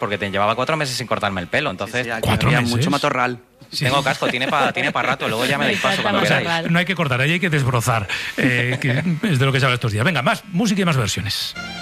porque te llevaba 4 meses sin cortarme el pelo, entonces... Sí, aquí 4 había meses. mucho matorral. Tengo casco, tiene para rato, luego ya me dais paso cuando O sea, queráis. no hay que cortar, ahí hay que desbrozar, que es de lo que se habla estos días. Venga, más música y más versiones.